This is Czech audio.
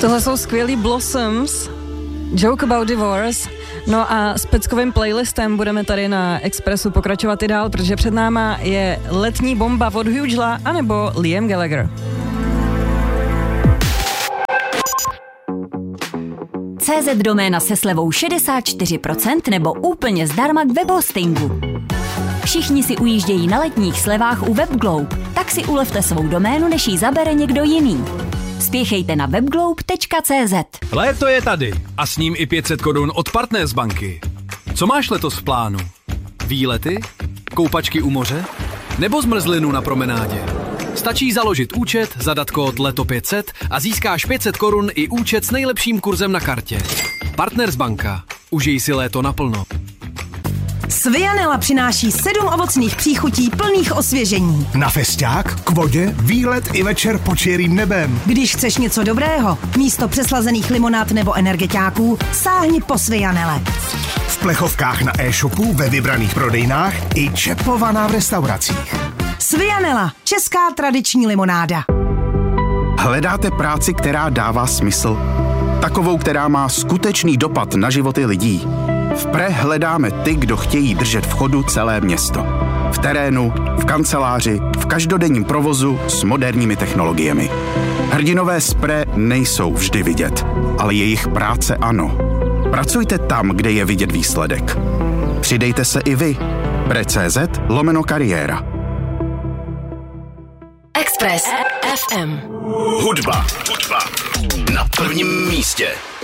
Tohle jsou skvělý Blossoms, Joke About Divorce. No a s peckovým playlistem budeme tady na Expressu pokračovat i dál, protože před náma je Letní bomba od Hugela anebo Liam Gallagher. CZ doména se slevou 64% nebo úplně zdarma k webhostingu. Všichni si ujíždějí na letních slevách u WebGlobe, tak si ulevte svou doménu, než ji zabere někdo jiný. Spěchejte na webglobe.cz. Léto je tady a s ním i 500 korun od Partners banky. Co máš letos v plánu? Výlety? Koupačky u moře? Nebo zmrzlinu na promenádě? Stačí založit účet, zadat kód LETO500 a získáš 500 korun i účet s nejlepším kurzem na kartě. Partners banka. Užij si léto naplno. Svianela přináší 7 ovocných příchutí plných osvěžení. Na festiák, k vodě, výlet i večer pod širým nebem. Když chceš něco dobrého, místo přeslazených limonád nebo energetiáků, sáhni po Svianele. V plechovkách na e-shopu, ve vybraných prodejnách i čepovaná v restauracích. Svianela, česká tradiční limonáda. Hledáte práci, která dává smysl? Takovou, která má skutečný dopad na životy lidí? V Pre hledáme ty, kdo chtějí držet v chodu celé město. V terénu, v kanceláři, v každodenním provozu s moderními technologiemi. Hrdinové z Pre nejsou vždy vidět, ale jejich práce ano. Pracujte tam, kde je vidět výsledek. Přidejte se i vy. Pre.cz/kariéra. Express FM. Hudba na prvním místě.